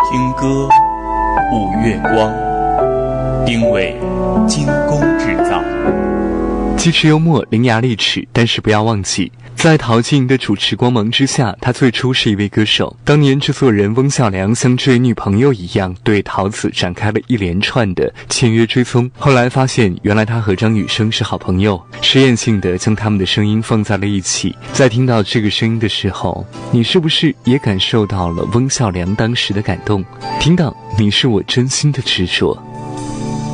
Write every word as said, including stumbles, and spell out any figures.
听歌，舞月光，定位精工制造。 既是幽默伶牙俐齿，但是不要忘记，在陶晶莹的主持光芒之下，他最初是一位歌手。当年制作人翁孝良像追女朋友一样对陶子展开了一连串的签约追踪，后来发现原来他和张雨生是好朋友，实验性的将他们的声音放在了一起。在听到这个声音的时候，你是不是也感受到了翁孝良当时的感动？听到你是我真心的执着。